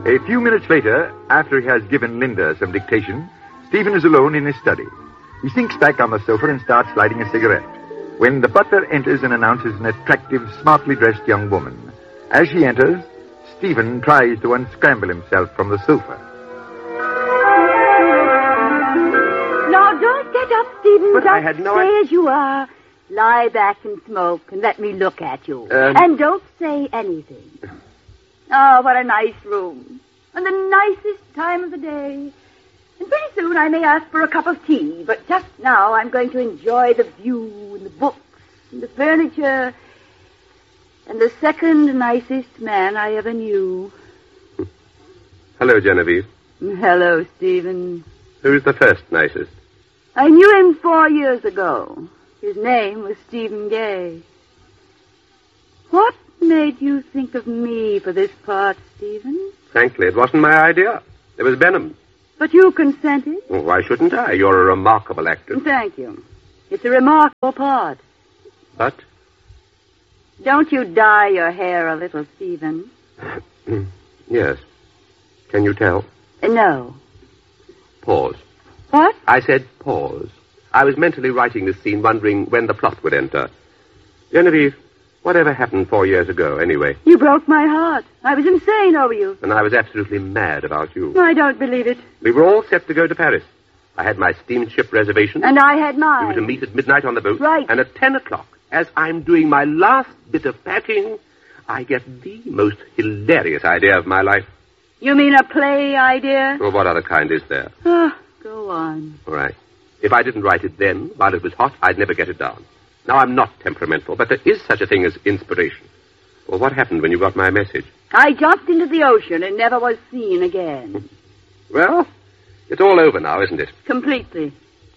A few minutes later, after he has given Linda some dictation, Stephen is alone in his study. He sinks back on the sofa and starts lighting a cigarette, when the butler enters and announces an attractive, smartly dressed young woman. As she enters, Stephen tries to unscramble himself from the sofa. Now, don't get up, Stephen. But Just I had no stay as you are. Lie back and smoke and let me look at you. And don't say anything. Oh, what a nice room. And the nicest time of the day. And pretty soon I may ask for a cup of tea, but just now I'm going to enjoy the view and the books and the furniture and the second nicest man I ever knew. Hello, Genevieve. Hello, Stephen. Who's the first nicest? I knew him 4 years ago. His name was Stephen Gay. What made you think of me for this part, Stephen? Frankly, it wasn't my idea. It was Benham's. But you consented? Well, why shouldn't I? You're a remarkable actor. Thank you. It's a remarkable part. But? Don't you dye your hair a little, Stephen? Yes. Can you tell? No. Pause. What? I said pause. I was mentally writing this scene, wondering when the plot would enter. Genevieve, whatever happened 4 years ago, anyway? You broke my heart. I was insane over you. And I was absolutely mad about you. I don't believe it. We were all set to go to Paris. I had my steamship reservation. And I had mine. We were to meet at midnight on the boat. Right. And at 10 o'clock, as I'm doing my last bit of packing, I get the most hilarious idea of my life. You mean a play idea? Well, what other kind is there? Go on. All right. If I didn't write it then, while it was hot, I'd never get it down. Now, I'm not temperamental, but there is such a thing as inspiration. Well, what happened when you got my message? I jumped into the ocean and never was seen again. Well, it's all over now, isn't it? Completely.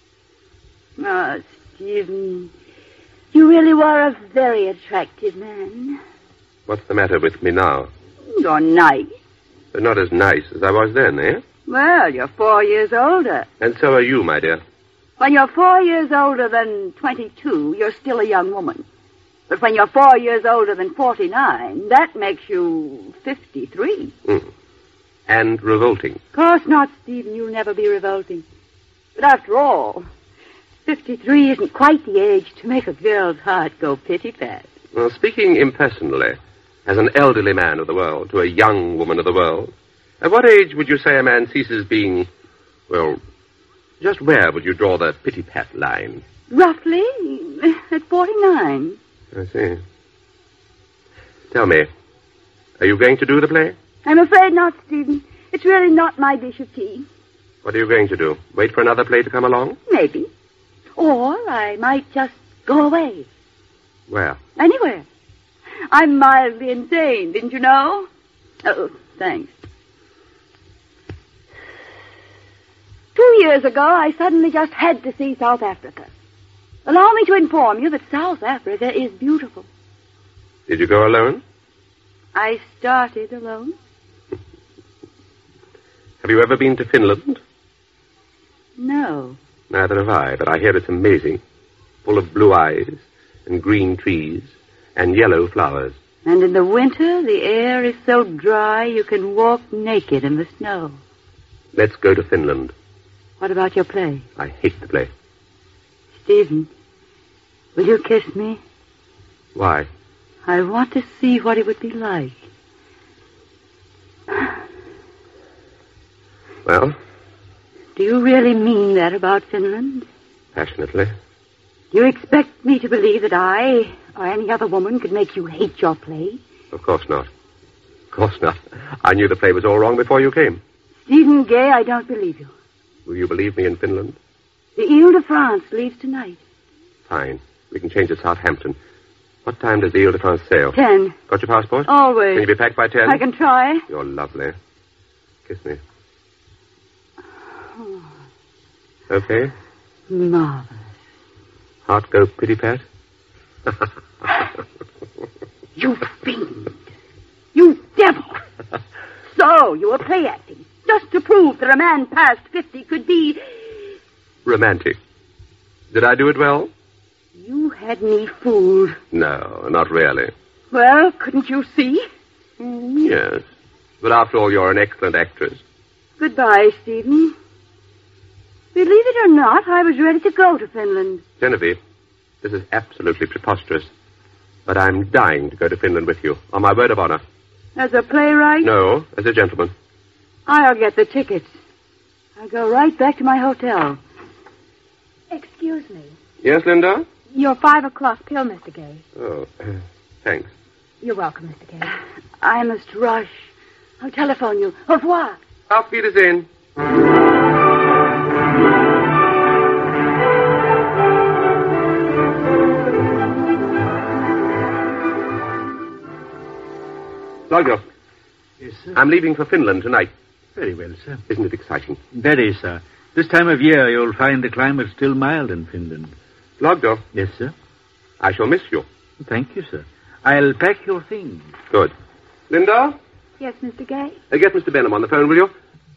Stephen, you really were a very attractive man. What's the matter with me now? You're nice. But not as nice as I was then, eh? Well, you're 4 years older. And so are you, my dear. When you're 4 years older than 22, you're still a young woman. But when you're 4 years older than 49, that makes you 53. And revolting. Of course not, Stephen. You'll never be revolting. But after all, 53 isn't quite the age to make a girl's heart go pitty-pat. Well, speaking impersonally, as an elderly man of the world to a young woman of the world, at what age would you say a man ceases being, well, just where would you draw the pitty-pat line? Roughly at 49. I see. Tell me, are you going to do the play? I'm afraid not, Stephen. It's really not my dish of tea. What are you going to do? Wait for another play to come along? Maybe. Or I might just go away. Where? Anywhere. I'm mildly insane, didn't you know? Oh, thanks. 2 years ago, I suddenly just had to see South Africa. Allow me to inform you that South Africa is beautiful. Did you go alone? I started alone. Have you ever been to Finland? No. Neither have I, but I hear it's amazing. Full of blue eyes and green trees and yellow flowers. And in the winter, the air is so dry you can walk naked in the snow. Let's go to Finland. What about your play? I hate the play. Stephen, will you kiss me? Why? I want to see what it would be like. Well? Do you really mean that about Finland? Passionately. Do you expect me to believe that I or any other woman could make you hate your play? Of course not. Of course not. I knew the play was all wrong before you came. Stephen Gay, I don't believe you. Will you believe me in Finland? The Ile de France leaves tonight. Fine. We can change to Southampton. What time does the Ile de France sail? 10. Got your passport? Always. Can you be back by 10? I can try. You're lovely. Kiss me. Okay? Marvelous. Heart go pitty-pat? You fiend. You devil. So, you were play acting. Just to prove that a man past 50 could be... Romantic. Did I do it well? You had me fooled. No, not really. Well, couldn't you see? Yes. But after all, you're an excellent actress. Goodbye, Stephen. Believe it or not, I was ready to go to Finland. Genevieve, this is absolutely preposterous. But I'm dying to go to Finland with you, on my word of honor. As a playwright? No, as a gentleman. I'll get the tickets. I'll go right back to my hotel. Excuse me. Yes, Linda? Your 5 o'clock pill, Mr. Gay. Oh, thanks. You're welcome, Mr. Gay. I must rush. I'll telephone you. Au revoir. Auf Wiedersehen. Logos. Yes, sir. I'm leaving for Finland tonight. Very well, sir. Isn't it exciting? Very, sir. This time of year, you'll find the climate still mild in Finland. Logos. Yes, sir. I shall miss you. Thank you, sir. I'll pack your things. Good. Linda? Yes, Mr. Gay? Get Mr. Benham on the phone, will you?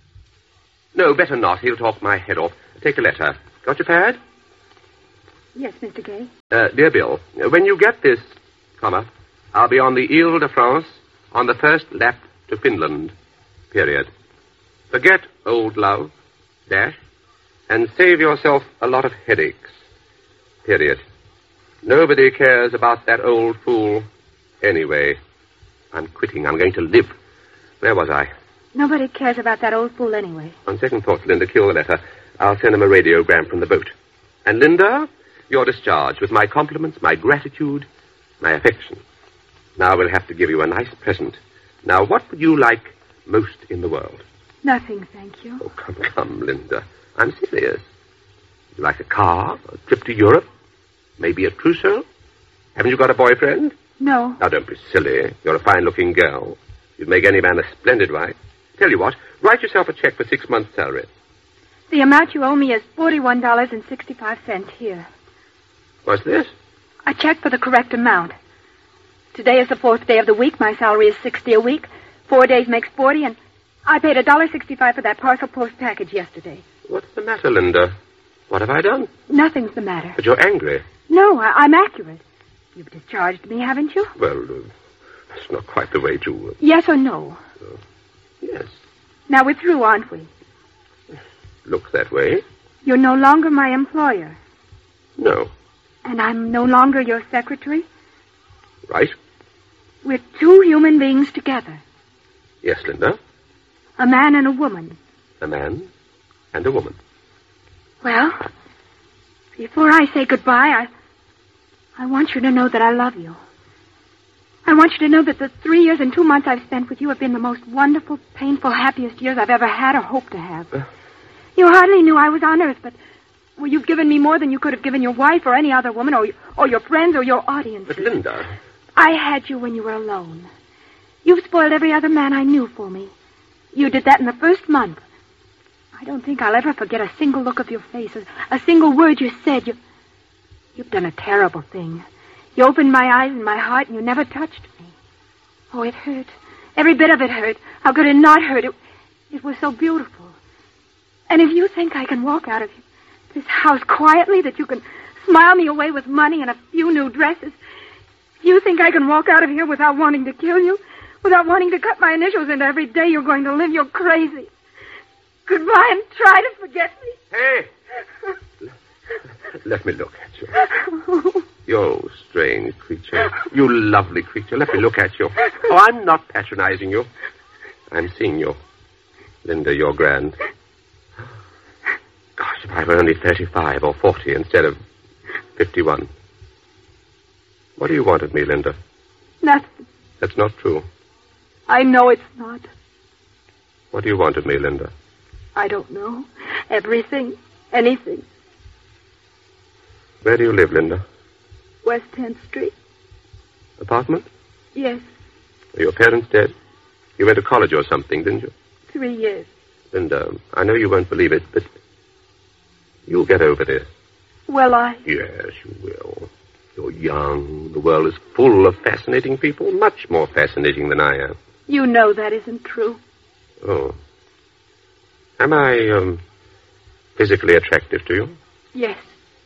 No, better not. He'll talk my head off. Take a letter. Got your pad? Yes, Mr. Gay. Dear Bill, when you get this, I'll be on the Ile de France on the first lap to Finland, period. Forget old love, dash, and save yourself a lot of headaches, period. Nobody cares about that old fool anyway. I'm quitting. I'm going to live. Where was I? Nobody cares about that old fool anyway. On second thoughts, Linda, kill the letter. I'll send him a radiogram from the boat. And Linda, you're discharged with my compliments, my gratitude, my affection. Now we'll have to give you a nice present. Now, what would you like most in the world? Nothing, thank you. Oh, come, Linda. I'm serious. Would you like a car, a trip to Europe, maybe a trousseau? Haven't you got a boyfriend? No. Now, don't be silly. You're a fine-looking girl. You'd make any man a splendid wife. Tell you what, write yourself a check for 6 months' salary. The amount you owe me is $41.65 here. What's this? A check for the correct amount. Today is the 4th day of the week. My salary is $60 a week. 4 days makes 40, and I paid $1.65 for that parcel post package yesterday. What's the matter, Linda? What have I done? Nothing's the matter. But you're angry. No, I'm accurate. You've discharged me, haven't you? Well, that's not quite the way to... Yes or no? Yes. Now, we're through, aren't we? Looks that way. You're no longer my employer. No. And I'm no longer your secretary? Right. We're two human beings together. Yes, Linda. A man and a woman. A man and a woman. Well, before I say goodbye, I want you to know that I love you. I want you to know that the 3 years and 2 months I've spent with you have been the most wonderful, painful, happiest years I've ever had or hope to have. You hardly knew I was on Earth, but you've given me more than you could have given your wife or any other woman or your friends or your audience. But, Linda... I had you when you were alone. You've spoiled every other man I knew for me. You did that in the first month. I don't think I'll ever forget a single look of your face, a single word you said. You've done a terrible thing. You opened my eyes and my heart, and you never touched me. Oh, it hurt. Every bit of it hurt. How could it not hurt? It was so beautiful. And if you think I can walk out of this house quietly, that you can smile me away with money and a few new dresses, you think I can walk out of here without wanting to kill you? Without wanting to cut my initials into every day you're going to live? You're crazy. Goodbye and try to forget me. Hey! Let me look at you. You strange creature. You lovely creature. Let me look at you. Oh, I'm not patronizing you. I'm seeing you. Linda, you're grand. Gosh, if I were only 35 or 40 instead of 51. What do you want of me, Linda? Nothing. That's not true. I know it's not. What do you want of me, Linda? I don't know. Everything. Anything. Where do you live, Linda? West 10th Street. Apartment? Yes. Are your parents dead? You went to college or something, didn't you? 3 years. Linda, I know you won't believe it, but you'll get over this. Will I? Yes, you will. You're young. The world is full of fascinating people, much more fascinating than I am. You know that isn't true. Oh. Am I, physically attractive to you? Yes.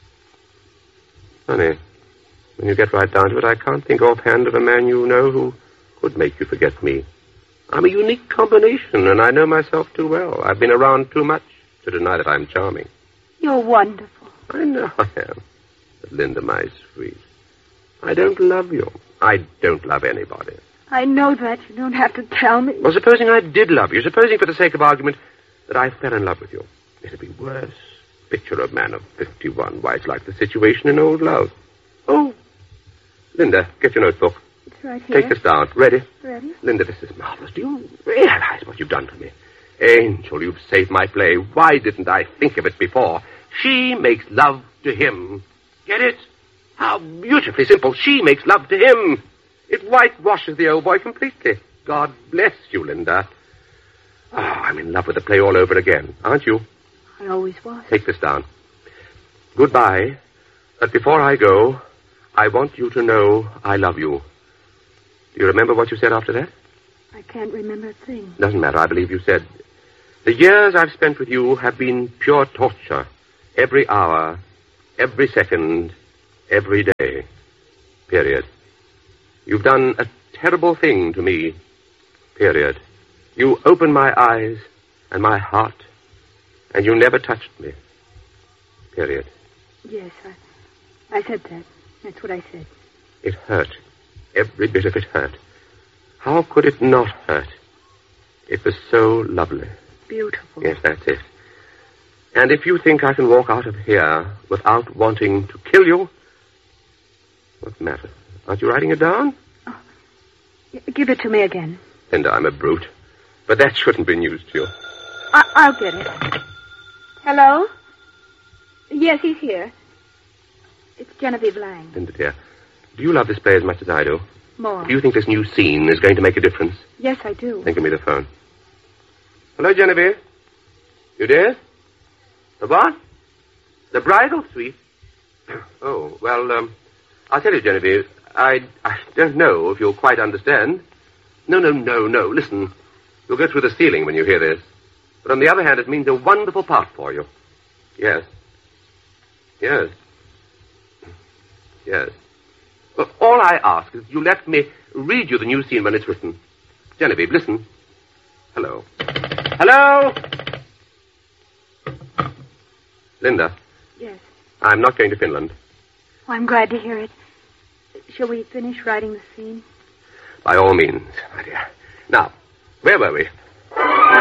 Honey, when you get right down to it, I can't think offhand of a man you know who could make you forget me. I'm a unique combination, and I know myself too well. I've been around too much to deny that I'm charming. You're wonderful. I know I am. But, Linda, my sweet, I don't love you. I don't love anybody. I know that. You don't have to tell me. Well, supposing I did love you, supposing for the sake of argument that I fell in love with you, it'd be worse. Picture a man of 51. Why, it's like the situation in Old Love. Oh, Linda, get your notebook. It's right here. Take this down. Ready? Ready. Linda, this is marvelous. Do you realize what you've done for me? Angel, you've saved my play. Why didn't I think of it before? She makes love to him. Get it? How beautifully simple. She makes love to him. It whitewashes the old boy completely. God bless you, Linda. Oh, I'm in love with the play all over again, aren't you? I always was. Take this down. Goodbye. But before I go, I want you to know I love you. Do you remember what you said after that? I can't remember a thing. Doesn't matter. I believe you said, the years I've spent with you have been pure torture. Every hour, every second, every day. Period. You've done a terrible thing to me. Period. You opened my eyes and my heart, and you never touched me. Period. Yes, I said that. That's what I said. It hurt. Every bit of it hurt. How could it not hurt? It was so lovely. Beautiful. Yes, that's it. And if you think I can walk out of here without wanting to kill you, what's the matter? Aren't you writing it down? Oh, give it to me again. Linda, I'm a brute. But that shouldn't be news to you. I'll get it. Hello? Yes, he's here. It's Genevieve Lang. Linda, dear, do you love this play as much as I do? More. Do you think this new scene is going to make a difference? Yes, I do. Then give me the phone. Hello, Genevieve. You dear? The what? The bridal suite? Oh, well, I'll tell you, Genevieve, I don't know if you'll quite understand. No. Listen, you'll go through the ceiling when you hear this. But on the other hand, it means a wonderful part for you. Yes. Well, all I ask is you let me read you the new scene when it's written. Genevieve, listen. Hello. Linda. Yes. I'm not going to Finland. Oh, I'm glad to hear it. Shall we finish writing the scene? By all means, my dear. Now, where were we?